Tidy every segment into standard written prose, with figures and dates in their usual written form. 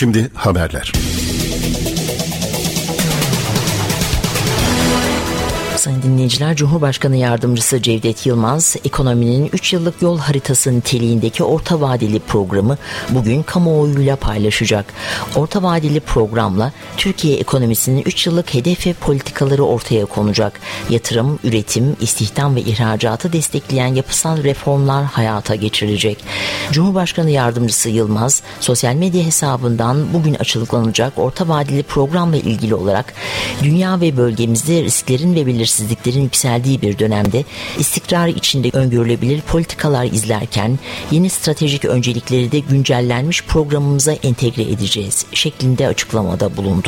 Şimdi haberler. Sayın dinleyiciler, Cumhurbaşkanı Yardımcısı Cevdet Yılmaz, ekonominin 3 yıllık yol haritası niteliğindeki orta vadeli programı bugün kamuoyuyla paylaşacak. Orta vadeli programla Türkiye ekonomisinin 3 yıllık hedef ve politikaları ortaya konacak. Yatırım, üretim, istihdam ve ihracatı destekleyen yapısal reformlar hayata geçirilecek. Cumhurbaşkanı Yardımcısı Yılmaz, sosyal medya hesabından bugün açıklanacak orta vadeli programla ilgili olarak dünya ve bölgemizde risklerin ve belirsizliklerin yükseldiği bir dönemde istikrar içinde öngörülebilir politikalar izlerken yeni stratejik öncelikleri de güncellenmiş programımıza entegre edeceğiz şeklinde açıklamada bulundu.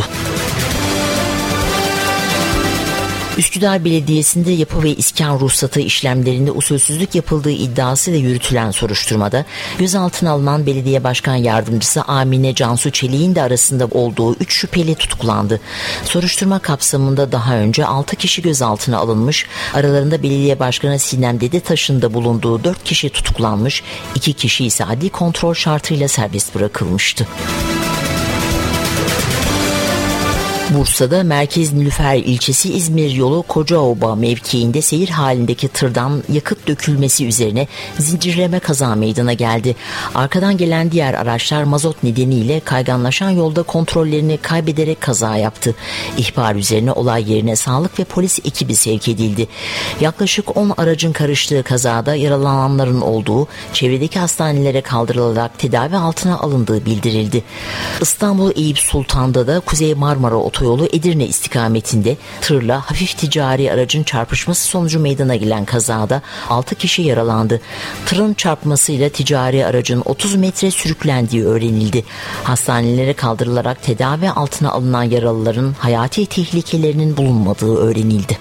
Üsküdar Belediyesi'nde yapı ve iskan ruhsatı işlemlerinde usulsüzlük yapıldığı iddiasıyla yürütülen soruşturmada gözaltına alınan Belediye Başkan Yardımcısı Amine Cansu Çelik'in de arasında olduğu 3 şüpheli tutuklandı. Soruşturma kapsamında daha önce 6 kişi gözaltına alınmış, aralarında Belediye Başkanı Sinem Dedetaş'ın da bulunduğu 4 kişi tutuklanmış, 2 kişi ise adli kontrol şartıyla serbest bırakılmıştı. Bursa'da Merkez Nilüfer ilçesi İzmir yolu Kocaoba mevkiinde seyir halindeki tırdan yakıt dökülmesi üzerine zincirleme kaza meydana geldi. Arkadan gelen diğer araçlar mazot nedeniyle kayganlaşan yolda kontrollerini kaybederek kaza yaptı. İhbar üzerine olay yerine sağlık ve polis ekibi sevk edildi. Yaklaşık 10 aracın karıştığı kazada yaralananların olduğu, çevredeki hastanelere kaldırılarak tedavi altına alındığı bildirildi. İstanbul Eyüp Sultan'da da Kuzey Marmara Otoyolu Edirne istikametinde tırla hafif ticari aracın çarpışması sonucu meydana gelen kazada 6 kişi yaralandı. Tırın çarpmasıyla ticari aracın 30 metre sürüklendiği öğrenildi. Hastanelere kaldırılarak tedavi altına alınan yaralıların hayati tehlikelerinin bulunmadığı öğrenildi.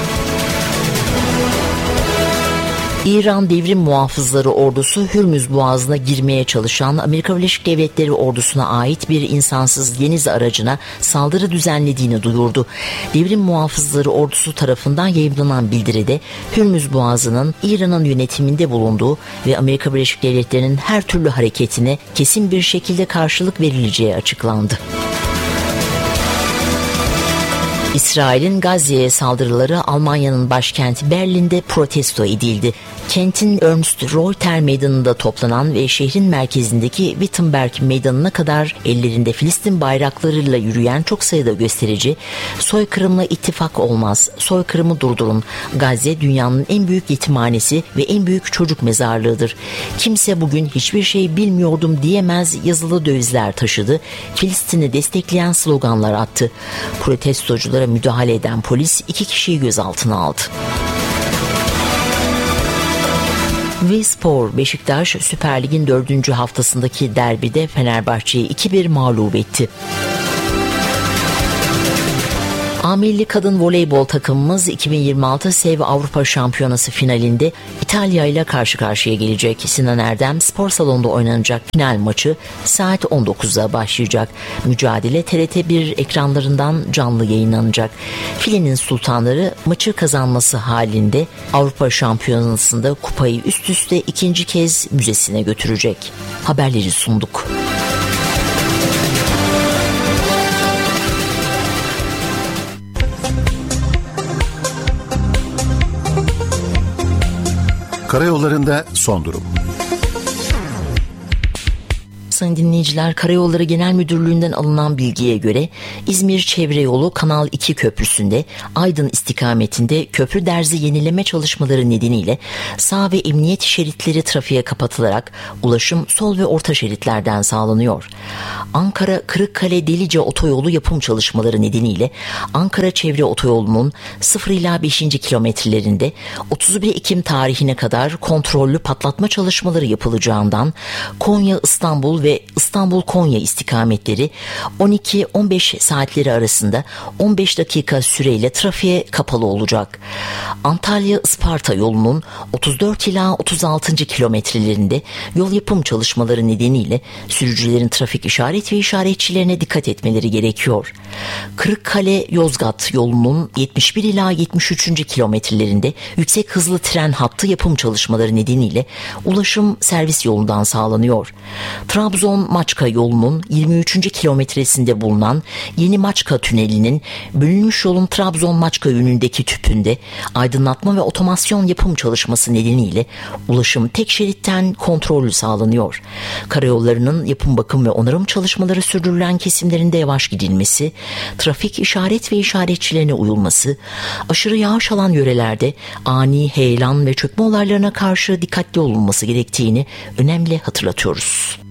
İran Devrim Muhafızları Ordusu Hürmüz Boğazı'na girmeye çalışan Amerika Birleşik Devletleri ordusuna ait bir insansız deniz aracına saldırı düzenlediğini duyurdu. Devrim Muhafızları Ordusu tarafından yayımlanan bildiride Hürmüz Boğazı'nın İran'ın yönetiminde bulunduğu ve Amerika Birleşik Devletleri'nin her türlü hareketine kesin bir şekilde karşılık verileceği açıklandı. İsrail'in Gazze'ye saldırıları Almanya'nın başkenti Berlin'de protesto edildi. Kentin Ernst-Reuter Meydanı'nda toplanan ve şehrin merkezindeki Wittenberg Meydanı'na kadar ellerinde Filistin bayraklarıyla yürüyen çok sayıda gösterici, "Soykırımla ittifak olmaz, soykırımı durdurun, Gazze dünyanın en büyük yetimhanesi ve en büyük çocuk mezarlığıdır. Kimse bugün hiçbir şey bilmiyordum diyemez" yazılı dövizler taşıdı, Filistin'i destekleyen sloganlar attı. Protestoculara müdahale eden polis 2 kişiyi gözaltına aldı. Ve spor, Beşiktaş Süper Lig'in 4. haftasındaki derbide Fenerbahçe'yi 2-1 mağlup etti. A-Milli Kadın Voleybol takımımız 2026 SEV Avrupa Şampiyonası finalinde İtalya ile karşı karşıya gelecek. Sinan Erdem Spor Salonu'nda oynanacak final maçı saat 19'da başlayacak. Mücadele TRT1 ekranlarından canlı yayınlanacak. Filenin sultanları maçı kazanması halinde Avrupa Şampiyonası'nda kupayı üst üste 2. kez müzesine götürecek. Haberleri sunduk. Karayollarında son durum. Sayın dinleyiciler, Karayolları Genel Müdürlüğü'nden alınan bilgiye göre İzmir Çevre Yolu Kanal 2 Köprüsü'nde Aydın istikametinde köprü derzi yenileme çalışmaları nedeniyle sağ ve emniyet şeritleri trafiğe kapatılarak ulaşım sol ve orta şeritlerden sağlanıyor. Ankara Kırıkkale Delice Otoyolu yapım çalışmaları nedeniyle Ankara Çevre Otoyolu'nun 0 ila 5. kilometrelerinde 31 Ekim tarihine kadar kontrollü patlatma çalışmaları yapılacağından Konya İstanbul ve İstanbul-Konya istikametleri 12-15 saatleri arasında 15 dakika süreyle trafiğe kapalı olacak. Antalya-Isparta yolunun 34 ila 36. kilometrelerinde yol yapım çalışmaları nedeniyle sürücülerin trafik işaret işaret ve işaretçilerine dikkat etmeleri gerekiyor. Kırıkkale-Yozgat yolunun 71 ila 73. kilometrelerinde yüksek hızlı tren hattı yapım çalışmaları nedeniyle ulaşım servis yolundan sağlanıyor. Trabzon-Maçka yolunun 23. kilometresinde bulunan Yeni Maçka Tüneli'nin bölünmüş yolun Trabzon-Maçka yönündeki tüpünde aydınlatma ve otomasyon yapım çalışması nedeniyle ulaşım tek şeritten kontrollü sağlanıyor. Karayollarının yapım, bakım ve onarım çalışmaları sürdürülen kesimlerinde yavaş gidilmesi, trafik işaret ve işaretçilerine uyulması, aşırı yağış alan yörelerde ani heyelan ve çökme olaylarına karşı dikkatli olunması gerektiğini önemli hatırlatıyoruz.